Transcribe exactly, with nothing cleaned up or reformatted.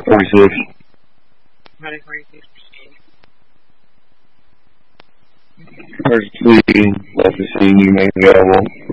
forty-six. Medic forty-six, proceed. Emergency, left the scene, you may be available.